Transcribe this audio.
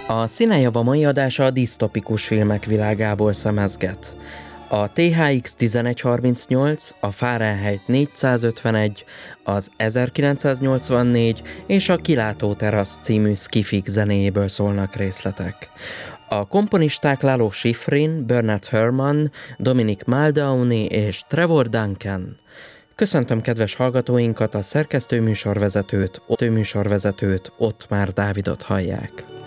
A Színejava mai adása a disztopikus filmek világából szemezget. A THX 1138, a Fahrenheit 451, az 1984 és a Kilátó terasz című skifik zenéjéből szólnak részletek. A komponisták Lalo Schifrin, Bernard Herrmann, Dominic Muldowney és Trevor Duncan. Köszöntöm kedves hallgatóinkat, a szerkesztőműsorvezetőt Ottmár Dávidot hallják.